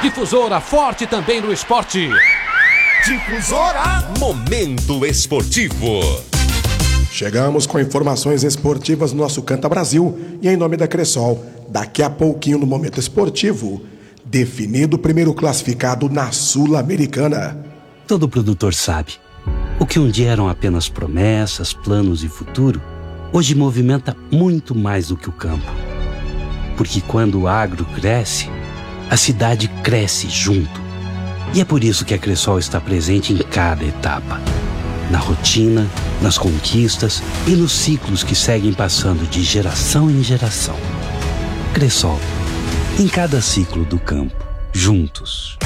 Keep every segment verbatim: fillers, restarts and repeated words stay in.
Difusora forte também no esporte. Difusora Momento Esportivo. Chegamos com informações esportivas no nosso Canta Brasil e em nome da Cressol. Daqui a pouquinho no Momento Esportivo, definido o primeiro classificado na Sul-Americana. Todo produtor sabe, o que um dia eram apenas promessas, planos e futuro, hoje movimenta muito mais do que o campo. Porque quando o agro cresce, a cidade cresce junto. E é por isso que a Cressol está presente em cada etapa. Na rotina, nas conquistas e nos ciclos que seguem passando de geração em geração. Cressol, em cada ciclo do campo, juntos.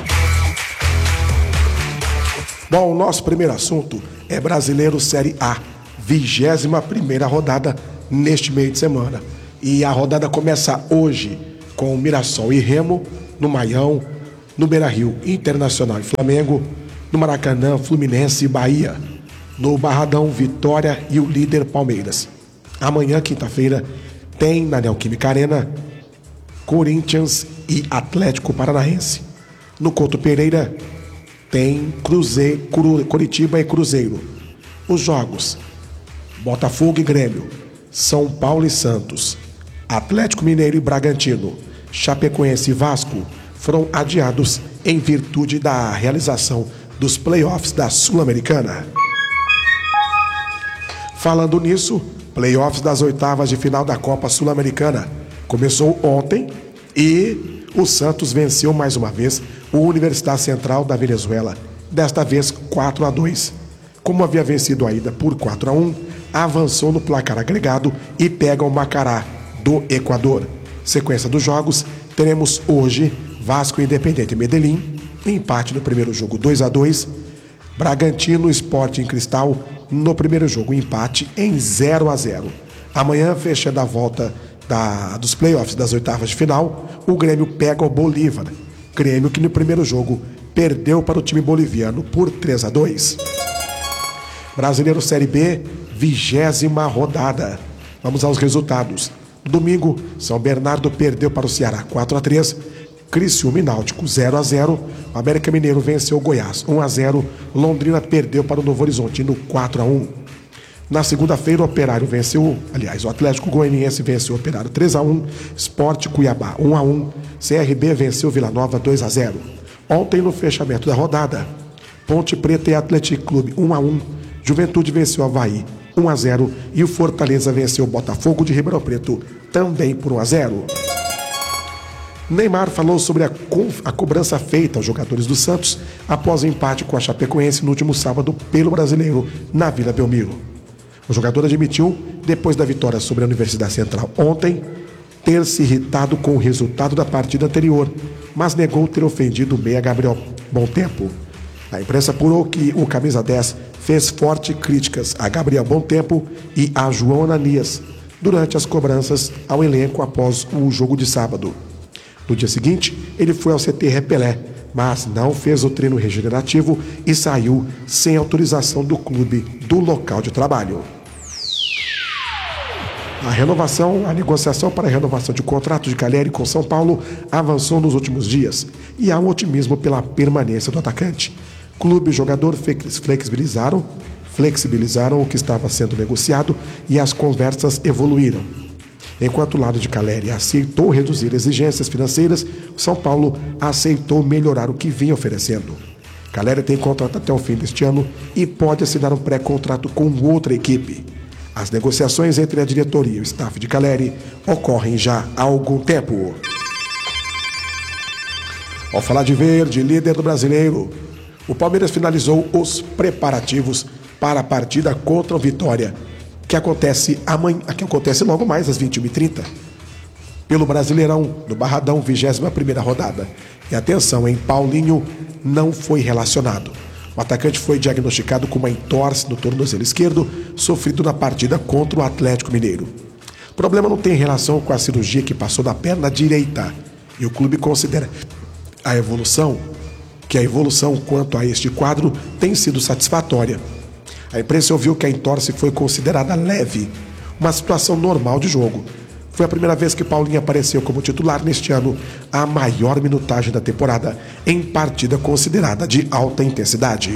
Bom, o nosso primeiro assunto é Brasileiro Série A, vigésima primeira rodada neste meio de semana. E a rodada começa hoje com o Mirassol e Remo, no Maião, no Beira-Rio, Internacional e Flamengo, no Maracanã, Fluminense e Bahia, no Barradão, Vitória e o líder Palmeiras. Amanhã, quinta-feira, tem na Neoquímica Arena, Corinthians e Atlético Paranaense. No Couto Pereira, tem Cruzeiro, Coritiba e Cruzeiro. Os jogos: Botafogo e Grêmio, São Paulo e Santos, Atlético Mineiro e Bragantino, Chapecoense e Vasco foram adiados em virtude da realização dos playoffs da Sul-Americana. Falando nisso, playoffs das oitavas de final da Copa Sul-Americana começou ontem e o Santos venceu mais uma vez o Universidade Central da Venezuela, desta vez quatro a dois. Como havia vencido a ida por quatro a um, avançou no placar agregado e pega o Macará do Equador. Sequência dos jogos, teremos hoje Vasco e Independente Medellín, empate no primeiro jogo dois a dois, Bragantino Sporting Cristal no primeiro jogo, empate em zero a zero. Amanhã, fechando a volta da, dos playoffs das oitavas de final, o Grêmio pega o Bolívar. Grêmio que no primeiro jogo perdeu para o time boliviano por três a dois. Brasileiro Série B, vigésima rodada. Vamos aos resultados. Domingo, São Bernardo perdeu para o Ceará quatro a três, Criciúma e Náutico zero a zero, o América Mineiro venceu o Goiás um a zero, Londrina perdeu para o Novo Horizontino quatro a um. Na segunda-feira, o Operário venceu, aliás, o Atlético Goianiense venceu o Operário três a um, Sport Cuiabá um a um, C R B venceu Vila Nova dois a zero. Ontem, no fechamento da rodada, Ponte Preta e Atlético Clube um a um, Juventude venceu o Avaí um a zero e o Fortaleza venceu o Botafogo de Ribeirão Preto também por um a zero. Neymar falou sobre a, co- a cobrança feita aos jogadores do Santos após o empate com a Chapecoense no último sábado pelo Brasileiro na Vila Belmiro. O jogador admitiu, depois da vitória sobre a Universidade Central ontem, ter se irritado com o resultado da partida anterior, mas negou ter ofendido o meia Gabriel Bontempo. A imprensa apurou que o camisa dez fez fortes críticas a Gabriel Bontempo e a João Ananias durante as cobranças ao elenco após o jogo de sábado. No dia seguinte, ele foi ao C T Repelé, mas não fez o treino regenerativo e saiu sem autorização do clube do local de trabalho. A renovação, a negociação para a renovação de contrato de Caleri com São Paulo avançou nos últimos dias e há um otimismo pela permanência do atacante. Clube e jogador flexibilizaram, flexibilizaram o que estava sendo negociado e as conversas evoluíram. Enquanto o lado de Caleri aceitou reduzir exigências financeiras, São Paulo aceitou melhorar o que vinha oferecendo. Caleri tem contrato até o fim deste ano e pode assinar um pré-contrato com outra equipe. As negociações entre a diretoria e o staff de Caleri ocorrem já há algum tempo. Ao falar de verde, líder do Brasileiro, o Palmeiras finalizou os preparativos para a partida contra o Vitória, que acontece amanhã, que acontece logo mais às vinte e uma e trinta, pelo Brasileirão, no Barradão, vigésima primeira rodada. E atenção, hein? Paulinho não foi relacionado. O atacante foi diagnosticado com uma entorse no tornozelo esquerdo, sofrido na partida contra o Atlético Mineiro. O problema não tem relação com a cirurgia que passou na perna direita, e o clube considera a evolução, que a evolução quanto a este quadro tem sido satisfatória. A imprensa ouviu que a entorse foi considerada leve, uma situação normal de jogo. Foi a primeira vez que Paulinho apareceu como titular neste ano, a maior minutagem da temporada, em partida considerada de alta intensidade.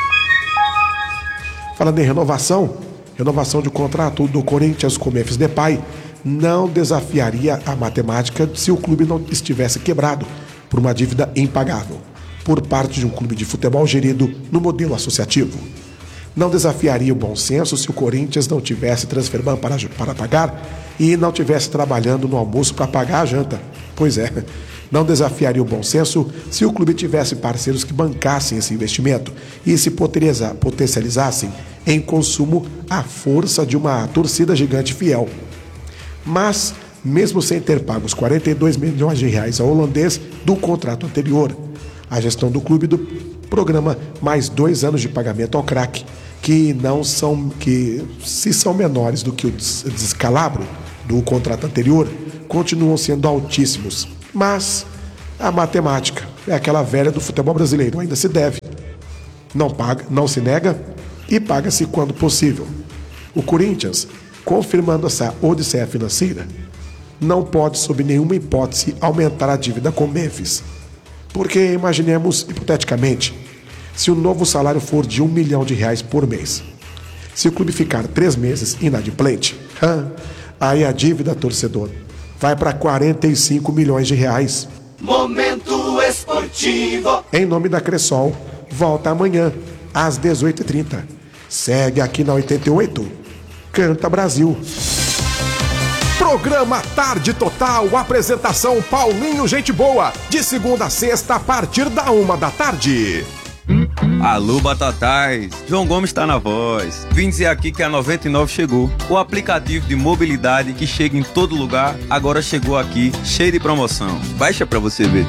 Falando em renovação, renovação de contrato do Corinthians com Memphis Depay não desafiaria a matemática se o clube não estivesse quebrado por uma dívida impagável, por parte de um clube de futebol gerido no modelo associativo. Não desafiaria o bom senso se o Corinthians não tivesse transferban para, para pagar e não tivesse trabalhando no almoço para pagar a janta. Pois é, não desafiaria o bom senso se o clube tivesse parceiros que bancassem esse investimento e se potencializassem em consumo à força de uma torcida gigante fiel. Mas, mesmo sem ter pago os quarenta e dois milhões de reais ao holandês do contrato anterior, a gestão do clube do programa mais dois anos de pagamento ao craque, que não são, que se são menores do que o descalabro do contrato anterior, continuam sendo altíssimos. Mas a matemática é aquela velha do futebol brasileiro, ainda se deve. Não paga, não se nega e paga-se quando possível. O Corinthians, confirmando essa odisseia financeira, não pode, sob nenhuma hipótese, aumentar a dívida com Memphis. Porque imaginemos, hipoteticamente, se o novo salário for de um milhão de reais por mês. Se o clube ficar três meses inadimplente, aí a dívida, torcedor, vai para quarenta e cinco milhões de reais. Momento esportivo. Em nome da Cressol, volta amanhã, às dezoito e trinta. Segue aqui na oitenta e oito. Canta Brasil. Programa Tarde Total, apresentação Paulinho Gente Boa, de segunda a sexta a partir da uma da tarde. Alô, Batatais, João Gomes está na voz. Vim dizer aqui que a noventa e nove chegou. O aplicativo de mobilidade que chega em todo lugar, agora chegou aqui, cheio de promoção. Baixa pra você ver.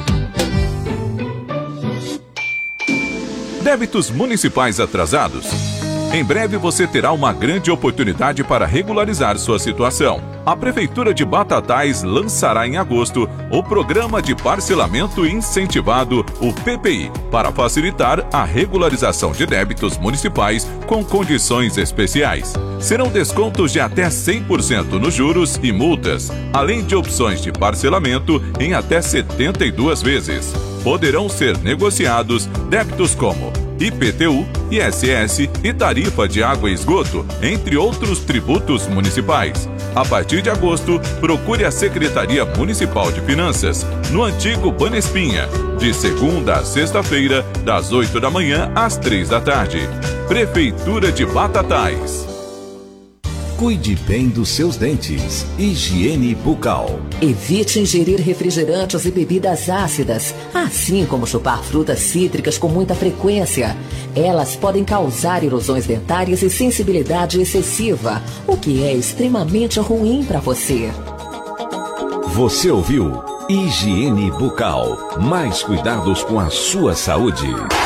Débitos municipais atrasados? Em breve você terá uma grande oportunidade para regularizar sua situação. A Prefeitura de Batatais lançará em agosto o Programa de Parcelamento Incentivado, o P P I, para facilitar a regularização de débitos municipais com condições especiais. Serão descontos de até cem por cento nos juros e multas, além de opções de parcelamento em até setenta e duas vezes. Poderão ser negociados débitos como I P T U, I S S e tarifa de água e esgoto, entre outros tributos municipais. A partir de agosto, procure a Secretaria Municipal de Finanças, no antigo Banespinha, de segunda a sexta-feira, das oito da manhã às três da tarde. Prefeitura de Batatais. Cuide bem dos seus dentes. Higiene bucal. Evite ingerir refrigerantes e bebidas ácidas, assim como chupar frutas cítricas com muita frequência. Elas podem causar erosões dentárias e sensibilidade excessiva, o que é extremamente ruim para você. Você ouviu Higiene bucal. Mais cuidados com a sua saúde.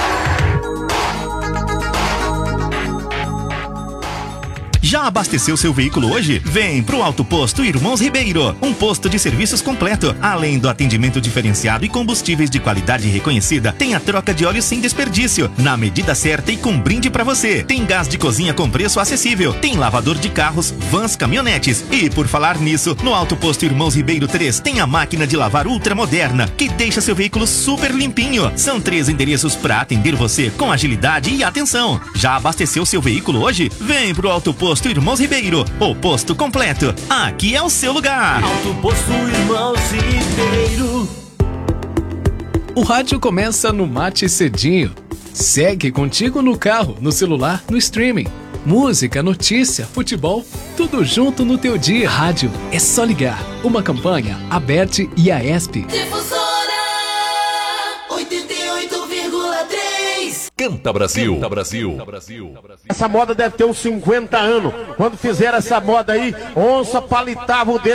Já abasteceu seu veículo hoje? Vem pro Auto Posto Irmãos Ribeiro, um posto de serviços completo. Além do atendimento diferenciado e combustíveis de qualidade reconhecida, tem a troca de óleo sem desperdício, na medida certa e com brinde pra você. Tem gás de cozinha com preço acessível, tem lavador de carros, vans, caminhonetes. E por falar nisso, no Auto Posto Irmãos Ribeiro três tem a máquina de lavar ultramoderna, que deixa seu veículo super limpinho. São três endereços pra atender você com agilidade e atenção. Já abasteceu seu veículo hoje? Vem pro Auto Posto Irmãos Ribeiro, o posto completo. Aqui é o seu lugar. Auto Posto Irmãos Ribeiro. O rádio começa no mate cedinho. Segue contigo no carro, no celular, no streaming. Música, notícia, futebol, tudo junto no teu dia. Rádio é só ligar. Uma campanha, Aberte e a ESP. Difusora oitenta e oito vírgula três. Canta Brasil. Canta Brasil. Essa moda deve ter uns cinquenta anos. Quando fizeram essa moda aí, onça palitava o dedo.